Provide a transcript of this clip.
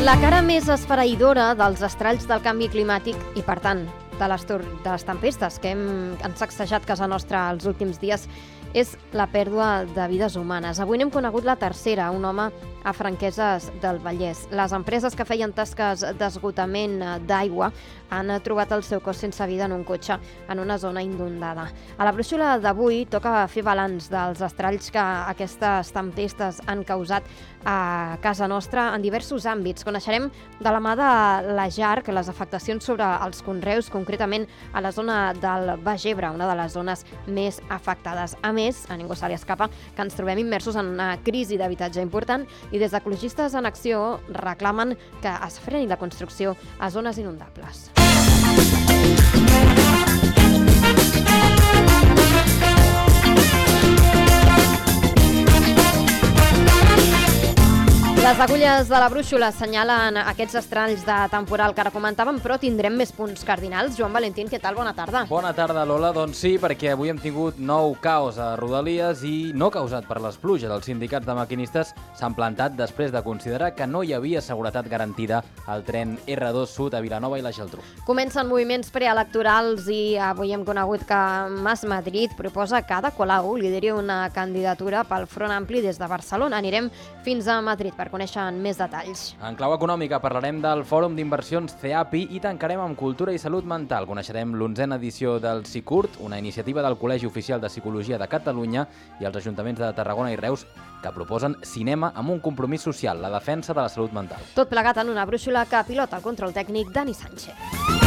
La cara més esfereïdora dels estralls del canvi climàtic i, per tant, de les tempestes que han sacsejat casa nostra els últims dies és la pèrdua de vides humanes. Avui n'hem conegut la tercera, un home a Franqueses del Vallès. Les empreses que feien tasques d'esgotament d'aigua han trobat el seu cos sense vida en un cotxe en una zona inundada. A la brúixola d'avui toca fer balanç dels estralls que aquestes tempestes han causat a casa nostra en diversos àmbits. Coneixerem de la mà de la JARC les afectacions sobre els conreus, concretament a la zona del Baix Ebre, una de les zones més afectades. A més, a ningú se li escapa que ens trobem immersos en una crisi d'habitatge important i des d'Ecologistes en Acció reclamen que es freni la construcció a zones inundables. Les agulles de la brúixola assenyalen aquests estralls de temporal que ara comentàvem, però tindrem més punts cardinals. Joan Valentín, què tal? Bona tarda. Bona tarda, Lola. Doncs sí, perquè avui hem tingut nou caos a Rodalies i no causat per les pluges. Els sindicats de maquinistes s'han plantat després de considerar que no hi havia seguretat garantida al tren R2 Sud a Vilanova i la Geltrú. Comencen moviments preelectorals i avui hem conegut que Mas Madrid proposa que Ada Colau lideri una candidatura pel Front Ampli des de Barcelona. Anirem fins a Madrid per conèixer més detalls. En clau econòmica parlarem del Fòrum d'Inversions CEAPI i tancarem amb Cultura i Salut Mental. Coneixerem l'11a edició del CICURT, una iniciativa del Col·legi Oficial de Psicologia de Catalunya i els ajuntaments de Tarragona i Reus que proposen cinema amb un compromís social, la defensa de la salut mental. Tot plegat en una brúixola que pilota el control tècnic Dani Sánchez.